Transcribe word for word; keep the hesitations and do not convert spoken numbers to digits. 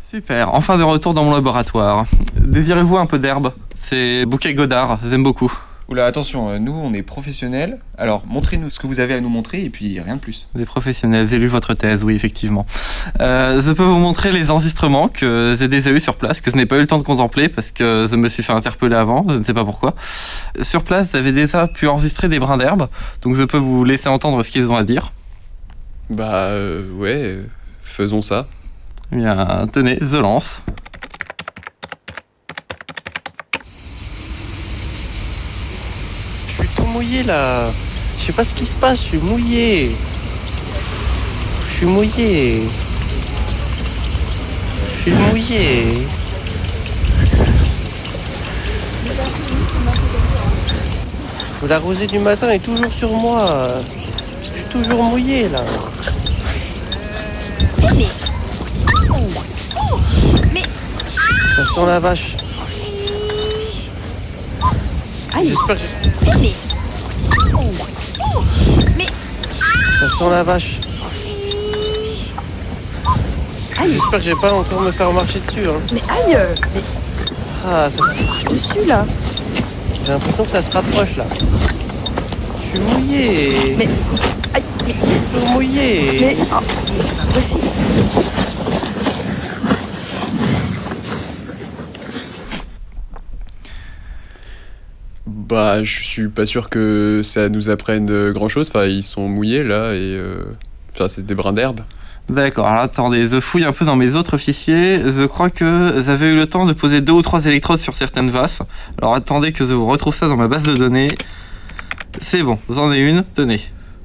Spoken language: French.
Super, enfin de retour dans mon laboratoire. Désirez-vous un peu d'herbe? C'est bouquet Godard, j'aime beaucoup. Oula, attention, euh, nous on est professionnels, alors montrez-nous ce que vous avez à nous montrer et puis rien de plus. Des professionnels, j'ai lu votre thèse, oui, effectivement. Euh, je peux vous montrer les enregistrements que j'ai déjà eu sur place, que je n'ai pas eu le temps de contempler parce que je me suis fait interpeller avant, je ne sais pas pourquoi. Sur place, j'avais déjà pu enregistrer des brins d'herbe, donc je peux vous laisser entendre ce qu'ils ont à dire. Bah euh, ouais, euh, faisons ça. Eh bien, tenez, je lance. Je suis tout mouillé là. Je sais pas ce qui se passe, je suis mouillé. Je suis mouillé. Je suis mouillé. La rosée du matin est toujours sur moi. Je suis toujours mouillé là. Mais... Mais... Ça sent la vache. Aïe. J'espère que j'ai... Mais... Mais... Ça sent la vache. Aïe. J'espère que j'ai pas encore me faire marcher dessus. Hein. Mais aïe. Mais... Ah, ça... Je te suis là. J'ai l'impression que ça se rapproche là. Je suis mouillé. Mais... Aïe. Mais... Toujours mouillé. Mais... Oh, mais c'est pas possible. Bah je suis pas sûr que ça nous apprenne grand chose, enfin ils sont mouillés là et... Euh... Enfin c'est des brins d'herbe. D'accord, alors attendez, je fouille un peu dans mes autres fichiers. Je crois que j'avais eu le temps de poser deux ou trois électrodes sur certaines vasses. Alors attendez que je vous retrouve ça dans ma base de données. C'est bon, j'en ai une, tenez.